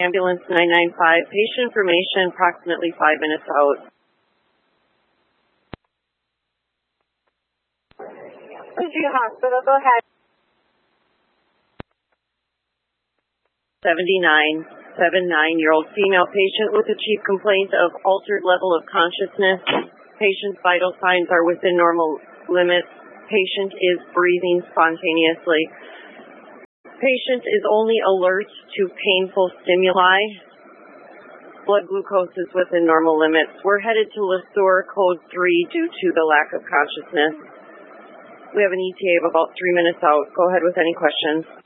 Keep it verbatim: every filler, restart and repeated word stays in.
Ambulance nine nine five, patient information approximately five minutes out. View Hospital, go ahead. seventy-nine, seventy-nine-year-old female patient with a chief complaint of altered level of consciousness. Patient's vital signs are within normal limits. Patient is breathing spontaneously. Patient is only alert to painful stimuli. Blood glucose is within normal limits. We're headed to LeSueur code three due to the lack of consciousness. We have an E T A of about three minutes out. Go ahead with any questions.